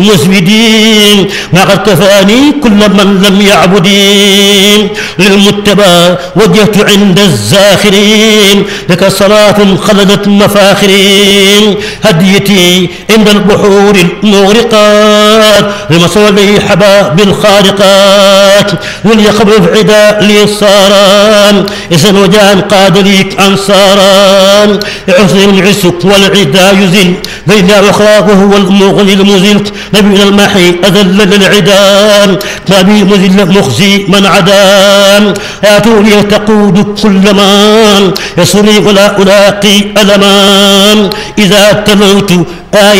مسودين ما قد كفاني كل من لم يعبدين للمتبى وجهت عند الزاخرين لك صلاة خلدت مفاخرين هديتي عند البحور المغرقات لمصولي حباب الخارقات وليقبل عدا لي صاران إذن وجان قاد ليك أنصاران عزل العسك والعدا يزل بين أخلاقه هو المغني المزل نبينا المحي أذل للعدان نبي مذل مخزي من عدان آتوني تقود كل من يسري ولا ألاقي ألمان إذا تلوت